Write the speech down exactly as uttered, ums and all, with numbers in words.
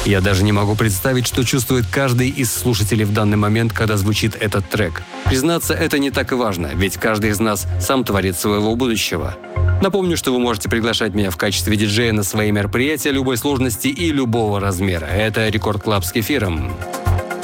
Я даже не могу представить, что чувствует каждый из слушателей в данный момент, когда звучит этот трек. Признаться, это не так и важно, ведь каждый из нас сам творит своего будущего. Напомню, что вы можете приглашать меня в качестве диджея на свои мероприятия любой сложности и любого размера. Это Рекорд Клаб с Кефиром.